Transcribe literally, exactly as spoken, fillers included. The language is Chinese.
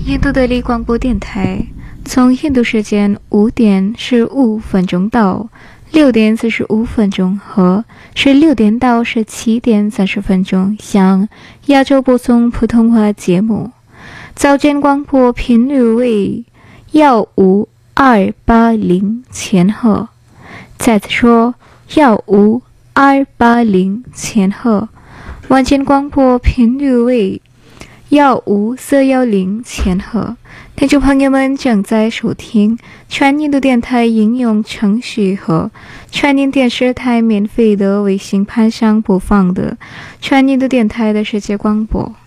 印度德里广播电台，从印度时间五点十五分钟到六点四十五分钟和十六点到十七点三十分钟向亚洲播送普通话节目。早间广播频率为幺五二八零千赫。再次说幺五二八零千赫。晚间广播频率为幺五四幺零千赫。听众朋友们正在收听全印度电台应用程序和全印电视台免费的卫星盘上播放的全印度电台的世界广播。